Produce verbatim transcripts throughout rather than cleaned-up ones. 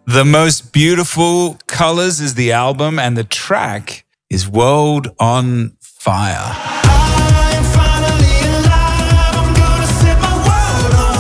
The Most Beautiful Colors is the album, and the track is World on Fire. I'm finally alive. I'm gonna set my world on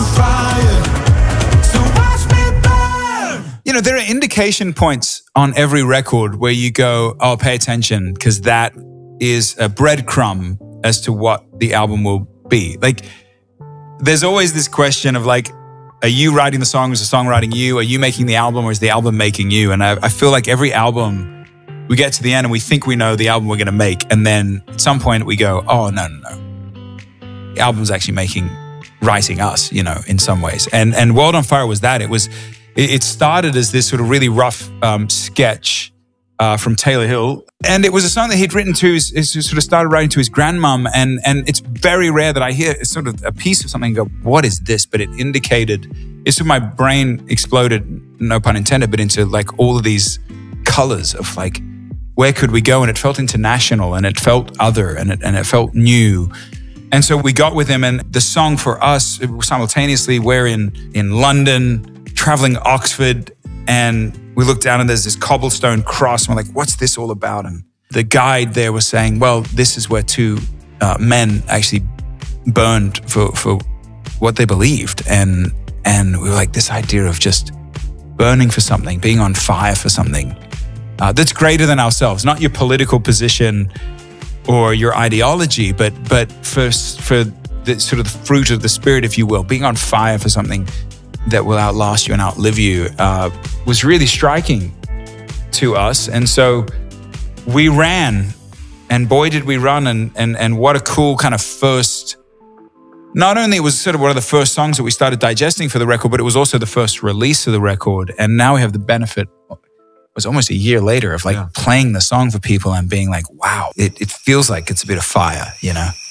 fire. So watch me burn. You know, there are indication points on every record where you go, oh, pay attention, because that is a breadcrumb as to what the album will be. Like, there's always this question of like, are you writing the song? Is the song writing you? Are you making the album, or is the album making you? And I, I feel like every album, we get to the end and we think we know the album we're going to make. And then at some point we go, oh, no, no, no. The album's actually making, writing us, you know, in some ways. And and World on Fire was that. It was, it started as this sort of really rough um, sketch uh, from Taylor Hill. And it was a song that he'd written to his, his sort of started writing to his grandmom. And, and it's very rare that I hear sort of a piece of something and go, what is this? But it indicated, it's when my brain exploded, no pun intended, but into like all of these colors of like, where could we go? And it felt international, and it felt other, and it, and it felt new. And so we got with him, and the song for us, simultaneously, we're in, in London, traveling Oxford, and we looked down and there's this cobblestone cross, and we're like, what's this all about? And the guide there was saying, well, this is where two uh, men actually burned for, for what they believed. And, and we were like, this idea of just burning for something, being on fire for something uh, that's greater than ourselves, not your political position or your ideology, but, but for, for the sort of the fruit of the spirit, if you will, being on fire for something that will outlast you and outlive you, uh, was really striking to us. And so we ran, and boy, did we run. And, and, and what a cool kind of first, not only it was sort of one of the first songs that we started digesting for the record, but it was also the first release of the record. And now we have the benefit, it was almost a year later, of like yeah. playing the song for people and being like, wow, it, it feels like it's a bit of fire, you know?